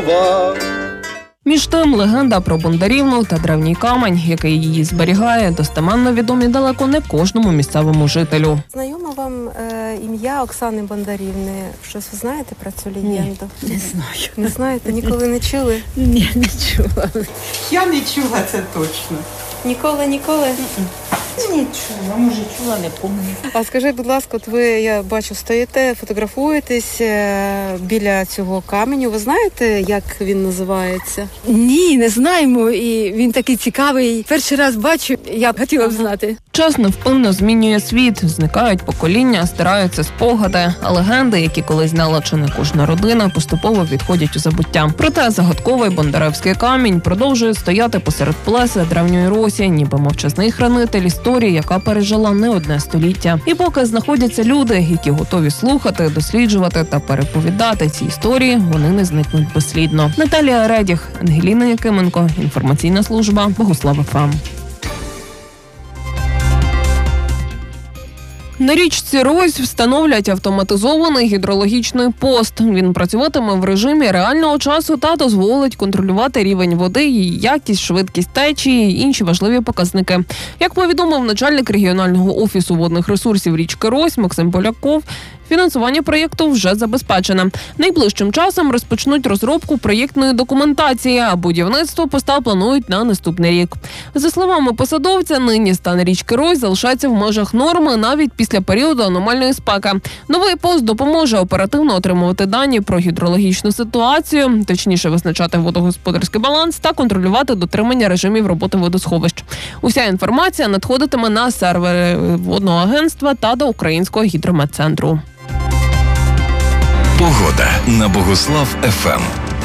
Між тим, легенда про Бондарівну та древній камінь, який її зберігає, достеменно відомі далеко не кожному місцевому жителю. Знайомо вам ім'я Оксани Бондарівни? Щось ви знаєте про цю легенду? Ні, не знаю. Не знаєте? Ніколи не чули? Ні, не чула. Я не чула, це точно. Ніколи? Не чула, може чула, не пам'ятаю. А скажіть, будь ласка, от ви, я бачу, стоїте, фотографуєтесь біля цього каменю. Ви знаєте, як він називається? Ні, не знаємо, і він такий цікавий. Перший раз бачу, я б хотіла б знати. Час невпинно змінює світ, зникають покоління, стираються спогади, а легенди, які колись знала чи не кожна родина, поступово відходять у забуття. Проте загадковий Бондаревський камінь продовжує стояти посеред плеса древньої Росії, ніби мовчазний хранитель історії, яка пережила не одне століття. І поки знаходяться люди, які готові слухати, досліджувати та переповідати ці історії, вони не зникнуть безслідно. Наталія Редіх, Ангеліна Якименко, інформаційна служба Богослав ФМ. На річці Рось встановлять автоматизований гідрологічний пост. Він працюватиме в режимі реального часу та дозволить контролювати рівень води, її якість, швидкість течії і інші важливі показники. Як повідомив начальник регіонального офісу водних ресурсів річки Рось Максим Поляков, фінансування проєкту вже забезпечене. Найближчим часом розпочнуть розробку проєктної документації, а будівництво поста планують на наступний рік. За словами посадовця, нині стан річки Рось залишається в межах норми навіть після періоду аномальної спеки. Новий пост допоможе оперативно отримувати дані про гідрологічну ситуацію, точніше визначати водогосподарський баланс та контролювати дотримання режимів роботи водосховищ. Уся інформація надходитиме на сервери водного агентства та до Українського гідрометцентру. Погода на Богослав ФМ.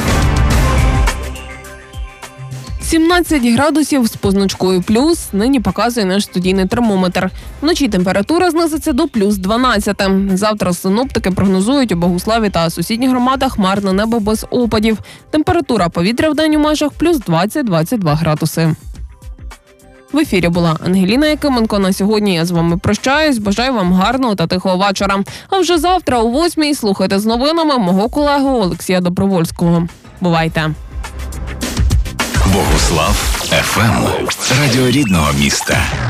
17 градусів з позначкою плюс нині показує наш студійний термометр. Вночі температура знизиться до плюс 12. Завтра синоптики прогнозують у Богославі та сусідніх громадах хмарне небо без опадів. Температура повітря вдень у межах плюс 20-22 градуси. В ефірі була Ангеліна Якименко. На сьогодні я з вами прощаюсь. Бажаю вам гарного та тихого вечора. А вже завтра о 8-й слухайте з новинами мого колегу Олексія Добровольського. Бувайте! Богослав ФМ. Радіо рідного міста.